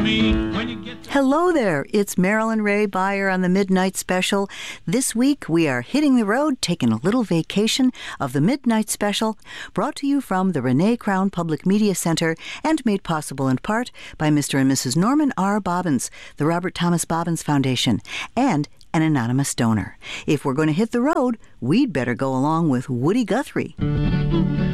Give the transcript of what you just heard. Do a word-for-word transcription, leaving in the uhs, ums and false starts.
me when you get to... Hello there, it's Marilyn Ray Beyer on the Midnight Special. This week we are hitting the road, taking a little vacation of the Midnight Special, brought to you from the Renee Crown Public Media Center and made possible in part by Mister and Missus Norman R. Bobbins, the Robert Thomas Bobbins Foundation, and an anonymous donor. If we're going to hit the road, we'd better go along with Woody Guthrie.